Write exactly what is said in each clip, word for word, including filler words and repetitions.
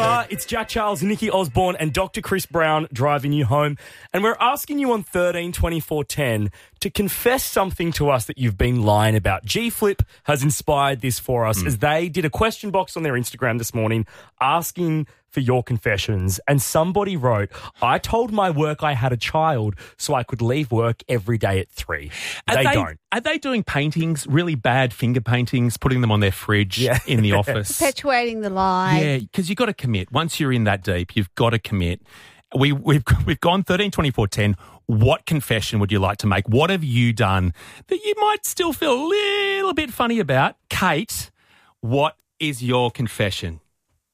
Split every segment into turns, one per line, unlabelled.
Nova. It's Jack Charles, Nikki Osborne and Doctor Chris Brown driving you home. And we're asking you on thirteen twenty-four ten to confess something to us that you've been lying about. G-Flip has inspired this for us mm. as they did a question box on their Instagram this morning asking for your confessions. And somebody wrote, I told my work I had a child so I could leave work every day at three.
Are
they,
they
don't.
Are they doing paintings, really bad finger paintings, putting them on their fridge yeah. in the office?
Perpetuating the lie.
Yeah, because you've got to commit. Once you're in that deep, you've got to commit. We, we've we've gone thirteen twenty-four ten. What confession would you like to make? What have you done that you might still feel a little bit funny about? Kate, what is your confession?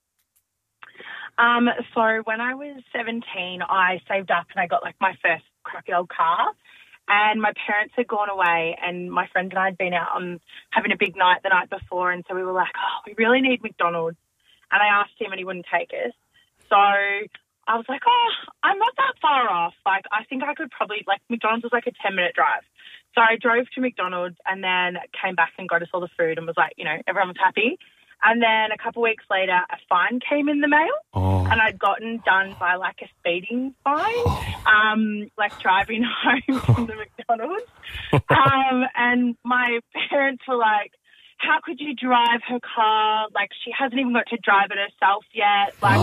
Um, so when I was seventeen, I saved up and I got like my first crappy old car. And my parents had gone away and my friend and I had been out on having a big night the night before. And so we were like, oh, we really need McDonald's. And I asked him and he wouldn't take us. So I was like, oh, I'm not that far off. Like, I think I could probably, like, McDonald's was like a ten-minute drive. So I drove to McDonald's and then came back and got us all the food and was like, you know, everyone was happy. And then a couple of weeks later, a fine came in the mail oh. and I'd gotten done by, like, a speeding fine, oh. um, like driving home from the McDonald's. um, and my parents were like, how could you drive her car? Like, she hasn't even got to drive it herself yet. Like,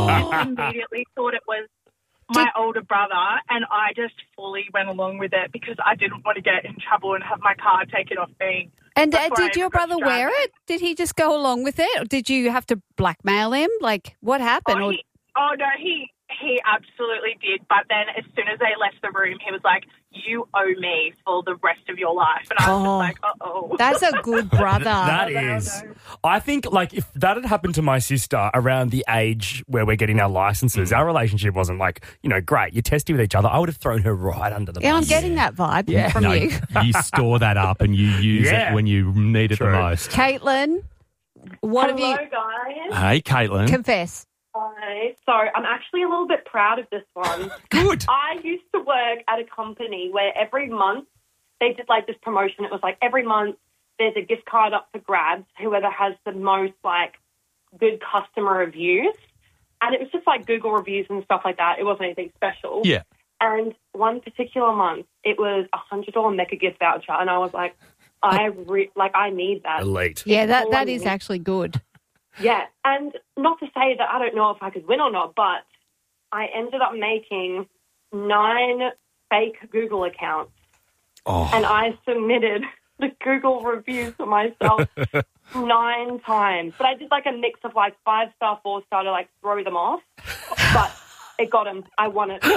I immediately thought it was my did, older brother, and I just fully went along with it because I didn't want to get in trouble and have my car taken off me.
And uh, did your brother wear it? Did he just go along with it? Or did you have to blackmail him? Like, what happened?
Oh, he, oh no, he... He absolutely did, but then as soon as they left the room, he was like, you owe me for the rest of your life. And I was
oh,
just like, uh-oh.
That's a good brother.
That is. I think, like, if that had happened to my sister around the age where we're getting our licenses, our relationship wasn't, like, you know, great. You're testy with each other. I would have thrown her right under the bus.
Yeah, I'm getting that vibe
yeah.
from
no,
you.
You store that up and you use
yeah.
it when you need it
True.
the most.
Caitlin, what
Hello,
have you...
guys.
Hey, Caitlin.
Confess.
Hi. So I'm actually a little bit proud of this one.
Good.
I used to work at a company where every month they did like this promotion. It was like every month there's a gift card up for grabs, whoever has the most like good customer reviews. And it was just like Google reviews and stuff like that. It wasn't anything special.
Yeah.
And one particular month it was a one hundred dollars Mecca gift voucher. And I was like, I re- like I need that.
Elite.
Yeah, that, that is actually good.
Yeah, and not to say that I don't know if I could win or not, but I ended up making nine fake Google accounts.
Oh.
And I submitted the Google reviews for myself nine times. But I did like a mix of like five-star, four-star to like throw them off. But it got them. I won it.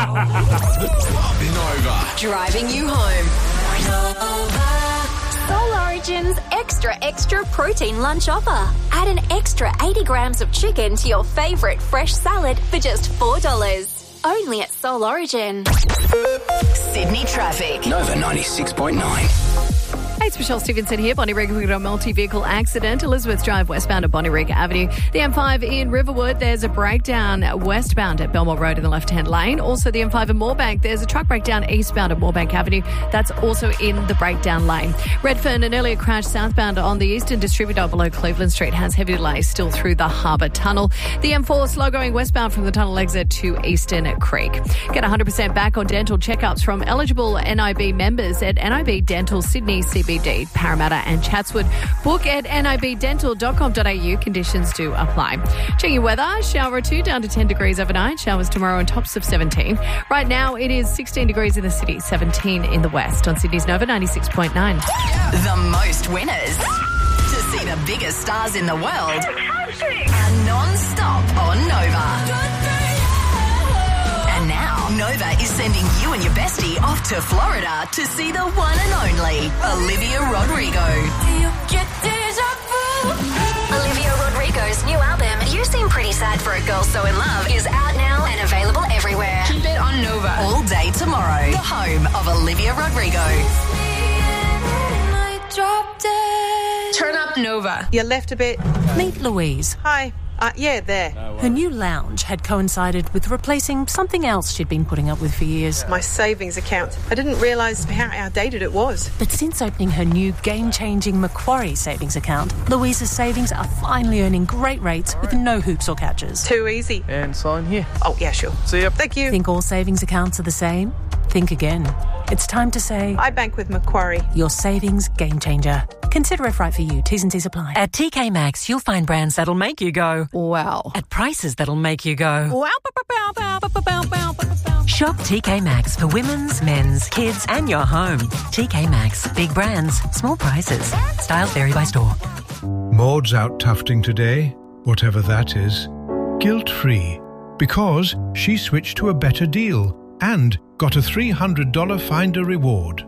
Nova. Driving you home. Soul Origin's Extra Extra Protein Lunch Offer. Add an extra eighty grams of chicken to your favourite fresh salad for just four dollars. Only at Soul Origin. Sydney traffic.
Nova ninety-six point nine.
Hey, it's Michelle Stevenson here. Bonnyrigg, we've got a multi-vehicle accident. Elizabeth Drive westbound at Bonnyrigg Avenue. The M five in Riverwood, there's a breakdown westbound at Belmore Road in the left-hand lane. Also, the M five in Moorebank, there's a truck breakdown eastbound at Moorebank Avenue. That's also in the breakdown lane. Redfern, an earlier crash southbound on the Eastern Distributor below Cleveland Street has heavy delays still through the Harbour Tunnel. The M four slow going westbound from the tunnel exit to Eastern Creek. Get one hundred percent back on dental checkups from eligible N I B members at N I B Dental Sydney C B D, Parramatta and Chatswood. Book at N I B dental dot com dot a u. Conditions do apply. Checking your weather. Shower or two down to ten degrees overnight. Showers tomorrow and tops of seventeen. Right now it is sixteen degrees in the city, seventeen in the west. On Sydney's Nova ninety-six point nine.
The most winners to see the biggest stars in the world are non-stop on Nova. And now, Nova is sending you and your bestie off to Florida to see the one and only Olivia Rodrigo. Olivia Rodrigo's new album, You Seem Pretty Sad for a Girl So In Love, is out now and available everywhere. Keep it on Nova. All day tomorrow. The home of Olivia Rodrigo.
Turn up Nova.
You left a bit.
Meet Louise.
Hi.
Uh, yeah, there.
Her new lounge had coincided with replacing something else she'd been putting up with for years.
My savings account. I didn't realise how outdated it was.
But since opening her new game-changing Macquarie savings account, Louisa's savings are finally earning great rates with no hoops or catches.
Too easy.
And sign here.
Oh, yeah, sure.
See ya.
Thank you.
Think all savings accounts are the same? Think again. It's time to say...
I bank with Macquarie.
Your savings game changer. Consider if right for you. T's and C's apply.
At T K Maxx, you'll find brands that'll make you go,
wow.
At prices that'll make you go,
Wow. Bow, bow, bow, bow, bow, bow, bow, bow.
Shop T K Maxx for women's, men's, kids and your home. T K Maxx. Big brands, small prices. Styles vary by store.
Maud's out tufting today, whatever that is, guilt-free, because she switched to a better deal and got a three hundred dollars Finder reward.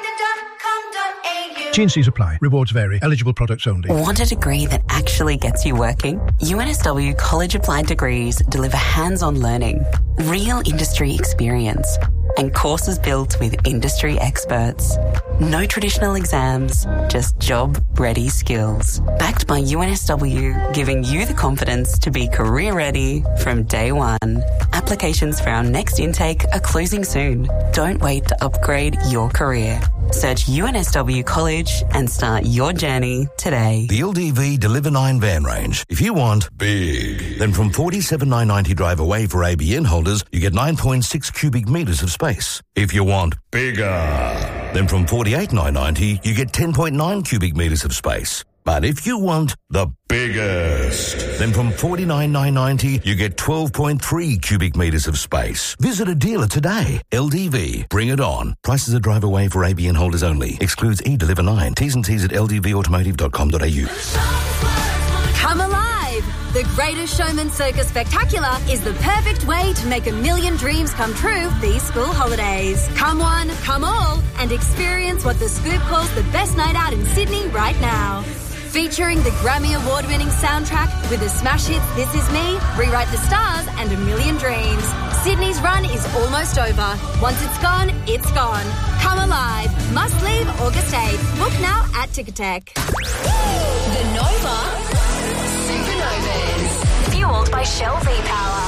T and C's apply. Rewards vary. Eligible products only.
Want a degree that actually gets you working? U N S W College Applied Degrees deliver hands-on learning, real industry experience, and courses built with industry experts. No traditional exams, just job-ready skills. Backed by U N S W, giving you the confidence to be career-ready from day one. Applications for our next intake are closing soon. Don't wait to upgrade your career. Search U N S W College and start your journey today.
The L D V Deliver nine van range. If you want big, then from forty-seven thousand nine hundred ninety drive away for A B N holders, you get nine point six cubic metres of space. If you want bigger, then from forty-eight thousand nine hundred ninety, you get ten point nine cubic metres of space. But if you want the biggest, then from forty-nine thousand nine hundred ninety, you get twelve point three cubic metres of space. Visit a dealer today. L D V. Bring it on. Prices are drive away for A B N holders only. Excludes E-Deliver nine. T's and C's at l d v automotive dot com dot a u.
Come alive! The Greatest Showman Circus Spectacular is the perfect way to make a million dreams come true these school holidays. Come one, come all, and experience what the Scoop calls the best night out in Sydney right now. Featuring the Grammy Award-winning soundtrack with the smash hits This Is Me, Rewrite the Stars, and A Million Dreams. Sydney's run is almost over. Once it's gone, it's gone. Come alive. Must leave August eighth. Book now at Ticketek.
The Nova Supernovas.
Fueled by Shell V-Power.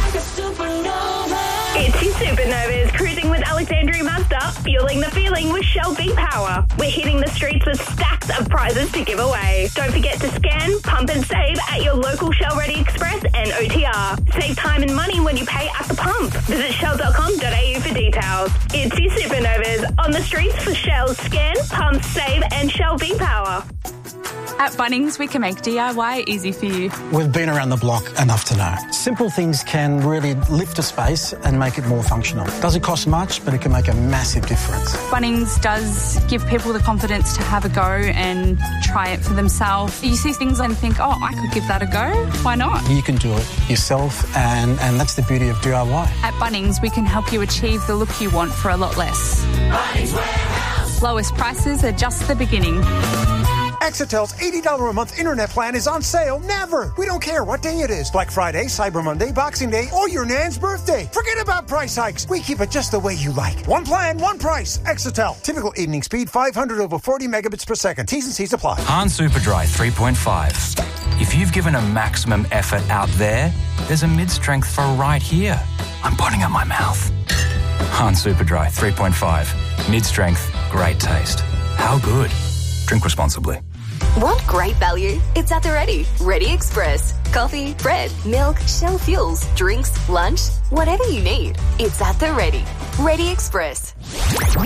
It's your Supernovas, cruising with Alexandria Mazda, fueling the feeling with Shell V-Power. We're hitting the streets with stacks of prizes to give away. Don't forget to scan, pump and save at your local Shell Ready Express and O T R. Save time and money when you pay at the pump. Visit shell dot com dot a u for details. It's your Supernovas, on the streets for Shell Scan, Pump, Save and Shell V-Power.
At Bunnings, we can make D I Y easy for you.
We've been around the block enough to know. Simple things can really lift a space and make it more functional. Doesn't cost much, but it can make a massive difference.
Bunnings does give people the confidence to have a go and try it for themselves. You see things and think, oh, I could give that a go. Why not?
You can do it yourself, and, and that's the beauty of D I Y.
At Bunnings, we can help you achieve the look you want for a lot less.
Bunnings Warehouse.
Lowest prices are just the beginning.
Exitel's eighty dollars a month internet plan is on sale never. We don't care what day it is. Black Friday, Cyber Monday, Boxing Day, or your Nan's birthday. Forget about price hikes. We keep it just the way you like. One plan, one price. Exitel. Typical evening speed, five hundred over forty megabits per second. T's and C's apply.
Han Superdry three point five. If you've given a maximum effort out there, there's a mid-strength for right here. I'm putting up my mouth. Han Superdry three point five. Mid-strength, great taste. How good? Drink responsibly.
Want great value? It's at the Ready. Ready Express. Coffee, bread, milk, Shell fuels, drinks, lunch, whatever you need. It's at the Ready. Ready Express.